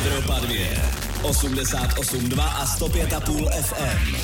Evropa 2, 88,2 a 105,5 FM.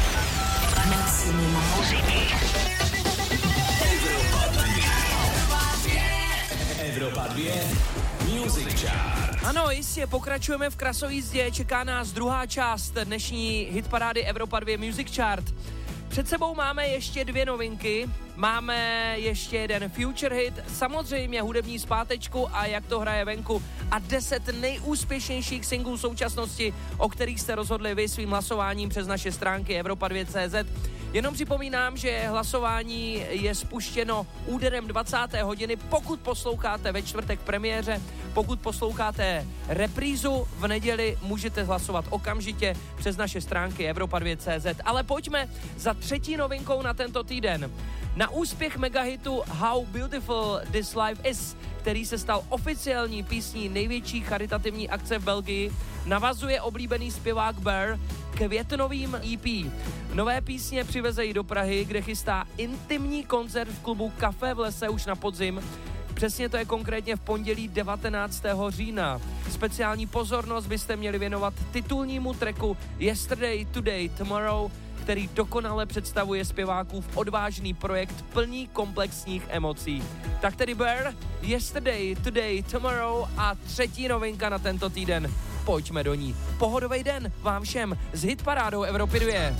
Evropa 2 Music Chart. Ano, jistě, pokračujeme v krasojízdě, čeká nás druhá část dnešní hitparády Evropa 2 Music Chart. Před sebou máme ještě 2 novinky, máme ještě jeden future hit, samozřejmě hudební zpátečku a jak to hraje venku a 10 nejúspěšnějších singlů současnosti, o kterých jste rozhodli vy svým hlasováním přes naše stránky Evropa2.cz. Jenom připomínám, že hlasování je spuštěno úderem 20. hodiny, pokud posloucháte ve čtvrtek premiéře, pokud posloucháte reprízu v neděli, můžete hlasovat okamžitě přes naše stránky Evropa2.cz. Ale pojďme za 3. novinkou na tento týden. Na úspěch megahitu How Beautiful This Life Is, který se stal oficiální písní největší charitativní akce v Belgii, navazuje oblíbený zpěvák Bear květnovým EP. Nové písně přivezejí do Prahy, kde chystá intimní koncert v klubu Café v lese už na podzim. Přesně to je konkrétně v pondělí 19. října. Speciální pozornost byste měli věnovat titulnímu tracku Yesterday, Today, Tomorrow, který dokonale představuje zpěvákův odvážný projekt plný komplexních emocí. Tak tedy Bear, Yesterday, Today, Tomorrow a 3. novinka na tento týden. Pojďme do ní. Pohodový den vám všem s hitparádou Evropy 2.